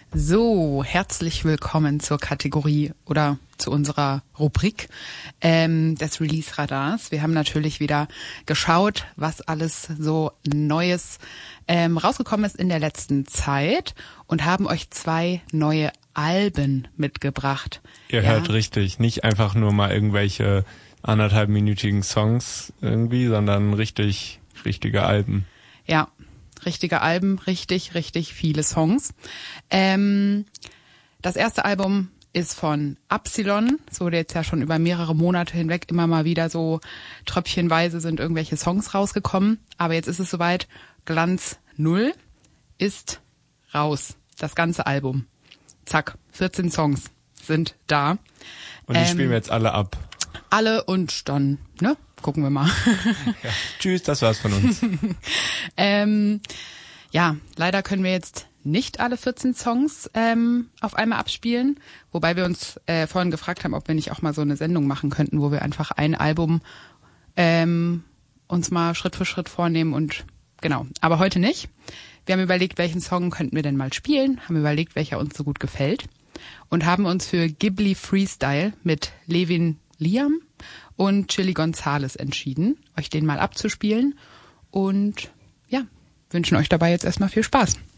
So, herzlich willkommen zur Kategorie oder zu unserer Rubrik des Release-Radars. Wir haben natürlich wieder geschaut, was alles so Neues rausgekommen ist in der letzten Zeit und haben euch 2 neue Alben mitgebracht. Ihr hört richtig, nicht einfach nur mal irgendwelche 1,5-minütigen Songs irgendwie, sondern richtige Alben. Ja. Richtige Alben, richtig viele Songs. Das erste Album ist von Absilon. Es wurde jetzt ja schon über mehrere Monate hinweg immer mal wieder so tröpfchenweise sind irgendwelche Songs rausgekommen. Aber jetzt ist es soweit. Glanz 0 ist raus. Das ganze Album. Zack, 14 Songs sind da. Und die spielen wir jetzt alle ab. Alle und dann, gucken wir mal. Ja. Tschüss, das war's von uns. Ja, leider können wir jetzt nicht alle 14 Songs auf einmal abspielen, wobei wir uns vorhin gefragt haben, ob wir nicht auch mal so eine Sendung machen könnten, wo wir einfach ein Album uns mal Schritt für Schritt vornehmen und genau, aber heute nicht. Wir haben überlegt, welchen Song könnten wir denn mal spielen, haben überlegt, welcher uns so gut gefällt und haben uns für Ghibli Freestyle mit Levin Liam und Chili Gonzales entschieden, euch den mal abzuspielen und ja, wünschen euch dabei jetzt erstmal viel Spaß.